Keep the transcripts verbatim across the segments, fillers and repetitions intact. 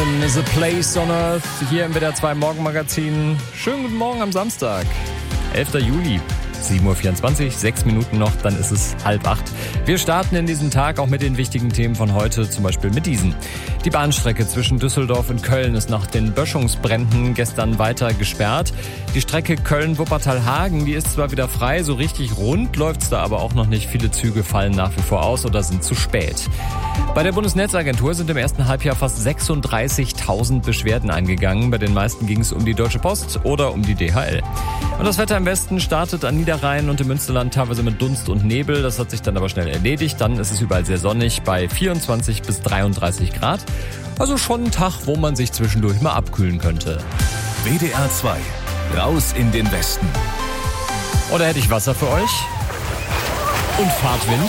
Heaven is a place on earth. Hier im W D R zwei Morgenmagazin. Schönen guten Morgen am Samstag, elfter Juli. sieben Uhr vierundzwanzig, sechs Minuten noch, dann ist es halb acht. Wir starten in diesen Tag auch mit den wichtigen Themen von heute, zum Beispiel mit diesen. Die Bahnstrecke zwischen Düsseldorf und Köln ist nach den Böschungsbränden gestern weiter gesperrt. Die Strecke Köln-Wuppertal-Hagen, die ist zwar wieder frei, so richtig rund läuft's da aber auch noch nicht. Viele Züge fallen nach wie vor aus oder sind zu spät. Bei der Bundesnetzagentur sind im ersten Halbjahr fast sechsunddreißigtausend Beschwerden eingegangen. Bei den meisten ging es um die Deutsche Post oder um die D H L. Und das Wetter im Westen startet an Niederrhein und im Münsterland teilweise mit Dunst und Nebel. Das hat sich dann aber schnell erledigt. Dann ist es überall sehr sonnig bei vierundzwanzig bis dreiunddreißig Grad. Also schon ein Tag, wo man sich zwischendurch mal abkühlen könnte. W D R zwei, raus in den Westen. Oder hätte ich Wasser für euch? Und Fahrtwind?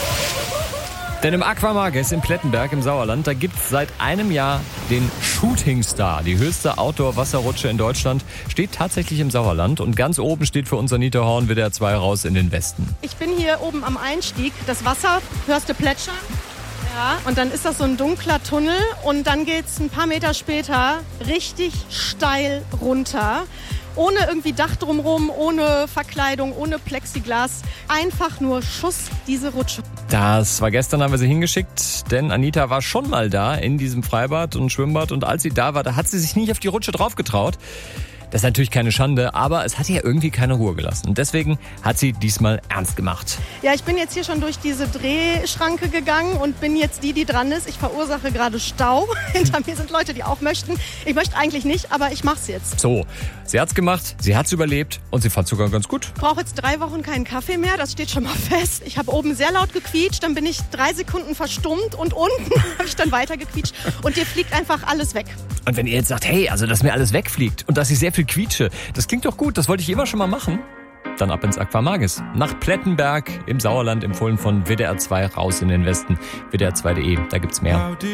Denn im Aquamages in Plettenberg im Sauerland, da gibt's seit einem Jahr den Shooting Star. Die höchste Outdoor-Wasserrutsche in Deutschland steht tatsächlich im Sauerland. Und ganz oben steht für uns Anita Horn W D R zwei raus in den Westen. Ich bin hier oben am Einstieg. Das Wasser, hörst du plätschern? Ja. Und dann ist das so ein dunkler Tunnel. Und dann geht's ein paar Meter später richtig steil runter. Ohne irgendwie Dach drumherum, ohne Verkleidung, ohne Plexiglas. Einfach nur Schuss, diese Rutsche. Das war gestern, haben wir sie hingeschickt, denn Anita war schon mal da in diesem Freibad und Schwimmbad. Und als sie da war, da hat sie sich nicht auf die Rutsche drauf getraut. Das ist natürlich keine Schande, aber es hat ihr irgendwie keine Ruhe gelassen. Und deswegen hat sie diesmal ernst gemacht. Ja, ich bin jetzt hier schon durch diese Drehschranke gegangen und bin jetzt die, die dran ist. Ich verursache gerade Stau. Hinter mir sind Leute, die auch möchten. Ich möchte eigentlich nicht, aber ich mach's jetzt. So, sie hat's gemacht, sie hat's überlebt und sie fand's sogar ganz gut. Ich brauche jetzt drei Wochen keinen Kaffee mehr, das steht schon mal fest. Ich habe oben sehr laut gequietscht, dann bin ich drei Sekunden verstummt und unten habe ich dann weiter gequietscht. Und dir fliegt einfach alles weg. Und wenn ihr jetzt sagt, hey, also dass mir alles wegfliegt und dass ich sehr viel quietsche, das klingt doch gut, das wollte ich immer schon mal machen. Dann ab ins Aquamages. Nach Plettenberg im Sauerland, empfohlen von W D R zwei raus in den Westen. W D R zwei punkt de, da gibt's mehr.